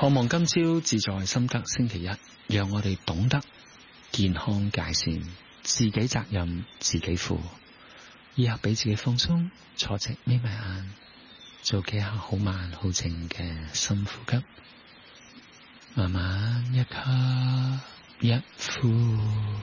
渴望今朝自在心得星期一，讓我哋懂得健康界線，自己責任自己負。以後俾自己放鬆，坐直眯埋眼，做幾下好慢好靜嘅深呼吸，慢慢一吸一呼，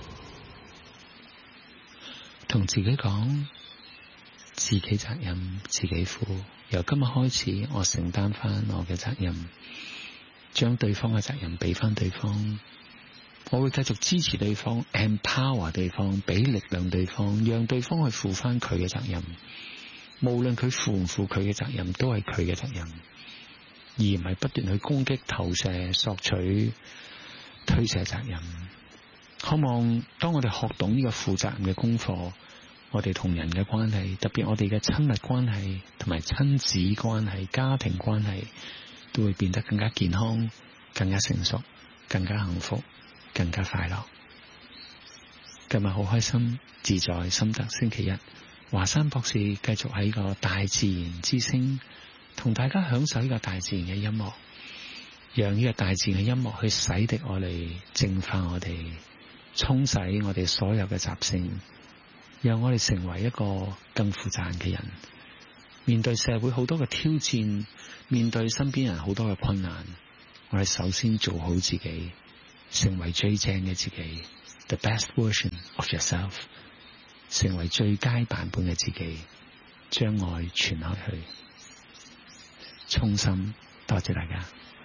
同自己講自己責任自己負。由今日開始，我承擔翻我嘅責任，將對方嘅責任俾翻對方。我會繼續支持對方 ，empower 對方，俾力量對方，讓對方去負翻佢嘅責任。無論佢負唔負佢嘅責任，都係佢嘅責任，而唔係不斷去攻擊、投射、索取、推卸責任。希望當我哋學懂呢個負責任嘅功課，我哋同人嘅關係，特別我哋嘅親密關係同埋親子關係、家庭關係，都會變得更加健康、更加成熟、更加幸福、更加快樂。今日好開心，自在心得星期一，華山博士繼續喺個大自然之聲，同大家享受呢個大自然嘅音樂，讓呢個大自然嘅音樂去洗滌我哋、淨化我哋、沖洗我哋所有嘅習性，讓我哋成為一個更負責任嘅人。面對社會好多嘅挑戰，面對身邊人好多嘅困難，我哋首先做好自己，成為最正嘅自己 ，the best version of yourself， 成為最佳版本嘅自己，將愛傳開去。衷心多謝大家。